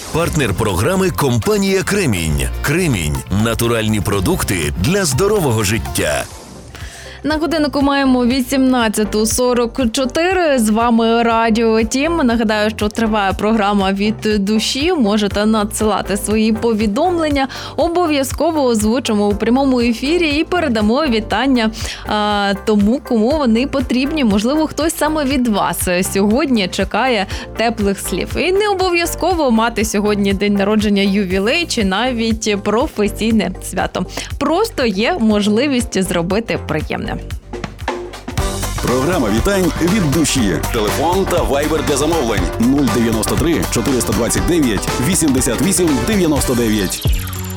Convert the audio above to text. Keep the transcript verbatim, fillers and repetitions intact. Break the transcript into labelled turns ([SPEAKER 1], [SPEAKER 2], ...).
[SPEAKER 1] Партнер програми – компанія «Кремінь». «Кремінь» – натуральні продукти для здорового життя.
[SPEAKER 2] На годиннику маємо вісімнадцята сорок чотири. З вами Радіо Тім. Нагадаю, що триває програма «Від душі». Можете надсилати свої повідомлення. Обов'язково озвучимо у прямому ефірі і передамо вітання а, тому, кому вони потрібні. Можливо, хтось саме від вас сьогодні чекає теплих слів. І не обов'язково мати сьогодні день народження, ювілей чи навіть професійне свято. Просто є можливість зробити приємне.
[SPEAKER 3] Програма вітань від душі. Телефон та вайбер для замовлень нуль дев'яносто три чотириста двадцять дев'ять вісімдесят вісім дев'яносто дев'ять.